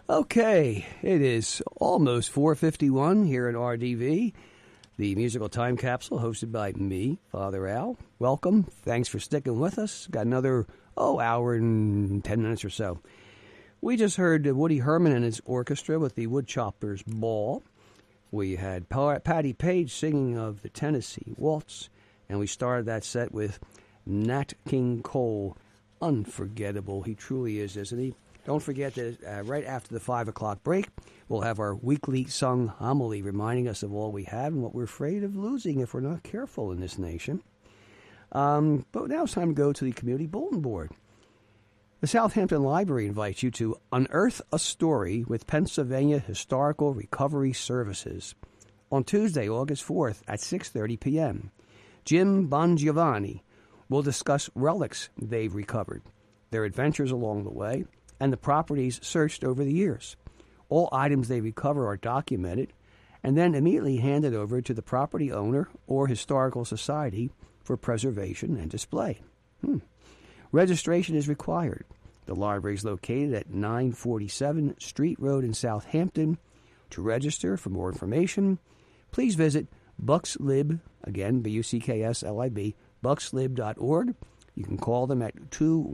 Okay, it is almost 4:51 here at RDV, the musical time capsule hosted by me, Father Al. Welcome. Thanks for sticking with us. Got another, hour and 10 minutes or so. We just heard Woody Herman and his orchestra with the Woodchoppers Ball. We had Patti Page singing of the Tennessee Waltz, and we started that set with Nat King Cole. Unforgettable. He truly is, isn't he? Don't forget that right after the 5 o'clock break, we'll have our weekly sung homily reminding us of all we have and what we're afraid of losing if we're not careful in this nation. But now it's time to go to the Community Bulletin Board. The Southampton Library invites you to unearth a story with Pennsylvania Historical Recovery Services on Tuesday, August 4th at 6:30 p.m. Jim Bongiovanni will discuss relics they've recovered, their adventures along the way, and the properties searched over the years. All items they recover are documented and then immediately handed over to the property owner or historical society for preservation and display. Registration is required. The library is located at 947 Street Road in Southampton. To register for more information, please visit Buckslib, again, BUCKSLIB, buckslib.org. You can call them at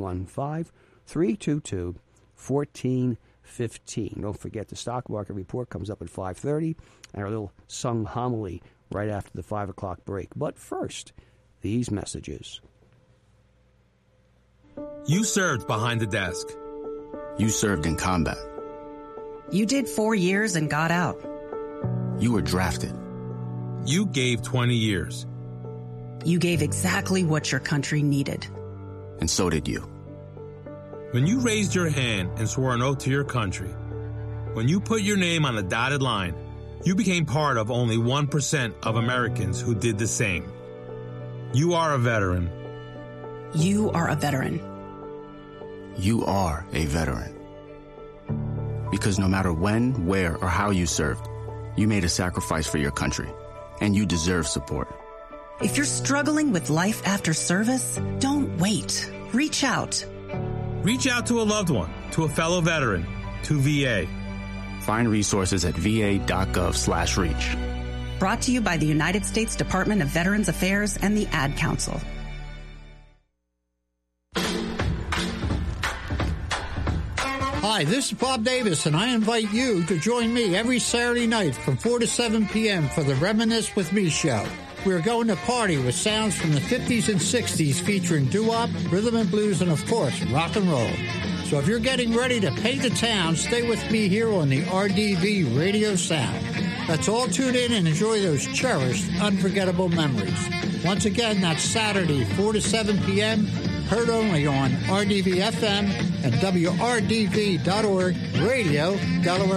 215-322-1415. Don't forget the stock market report comes up at 5:30 and our little sung homily right after the 5 o'clock break. But first, these messages. You served behind the desk. You served in combat. You did 4 years and got out. You were drafted. You gave 20 years. You gave exactly what your country needed. And so did you. When you raised your hand and swore an oath to your country, when you put your name on a dotted line, you became part of only 1% of Americans who did the same. You are a veteran. You are a veteran. You are a veteran. Because no matter when, where, or how you served, you made a sacrifice for your country, and you deserve support. If you're struggling with life after service, don't wait. Reach out. Reach out to a loved one, to a fellow veteran, to VA. Find resources at va.gov/reach. Brought to you by the United States Department of Veterans Affairs and the Ad Council. Hi, this is Bob Davis, and I invite you to join me every Saturday night from 4 to 7 p.m. for the Reminisce with Me show. We're going to party with sounds from the 50s and 60s featuring doo-wop, rhythm and blues, and, of course, rock and roll. So if you're getting ready to paint the town, stay with me here on the RDV Radio Sound. Let's all tune in and enjoy those cherished, unforgettable memories. Once again, that's Saturday, 4 to 7 p.m., heard only on RDV-FM and WRDV.org Radio, Delaware.